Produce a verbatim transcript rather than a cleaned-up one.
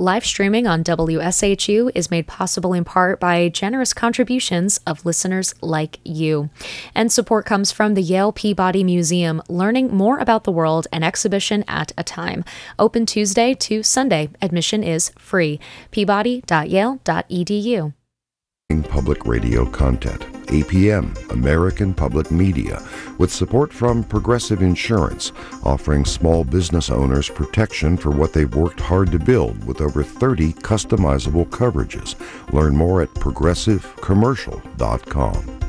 Live streaming on W S H U is made possible in part by generous contributions of listeners like you. And support comes from the Yale Peabody Museum, learning more about the world an exhibition at a time. Open Tuesday to Sunday. Admission is free. peabody dot yale dot e d u. Public radio content. A P M, American Public Media, with support from Progressive Insurance, offering small business owners protection for what they've worked hard to build with over thirty customizable coverages. Learn more at progressive commercial dot com.